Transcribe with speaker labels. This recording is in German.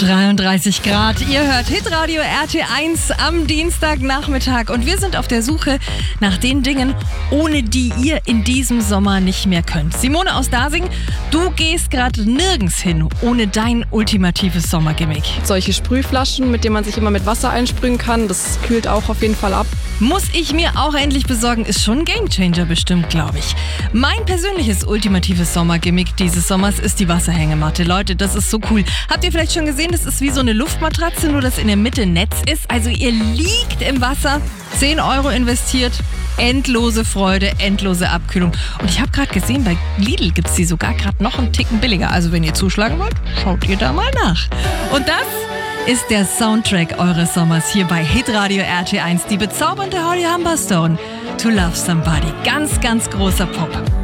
Speaker 1: 33 Grad. Ihr hört Hitradio RT1 am Dienstagnachmittag und wir sind auf der Suche nach den Dingen, ohne die ihr in diesem Sommer nicht mehr könnt. Simone aus Dasing, du gehst gerade nirgends hin ohne dein ultimatives Sommergimmick.
Speaker 2: Solche Sprühflaschen, mit denen man sich immer mit Wasser einsprühen kann, das kühlt auch auf jeden Fall ab.
Speaker 1: Muss ich mir auch endlich besorgen, ist schon ein Gamechanger bestimmt, glaube ich. Mein persönliches ultimatives Sommergimmick dieses Sommers ist die Wasserhängematte. Leute, das ist so cool. Habt ihr vielleicht schon gesehen, das ist wie so eine Luftmatratze, nur dass in der Mitte Netz ist. Also ihr liegt im Wasser, 10 € investiert, endlose Freude, endlose Abkühlung. Und ich habe gerade gesehen, bei Lidl gibt es die sogar gerade noch einen Ticken billiger. Also wenn ihr zuschlagen wollt, schaut ihr da mal nach. Und das ist der Soundtrack eures Sommers hier bei Hitradio RT1. Die bezaubernde Holly Humberstone, To Love Somebody. Ganz, ganz großer Pop.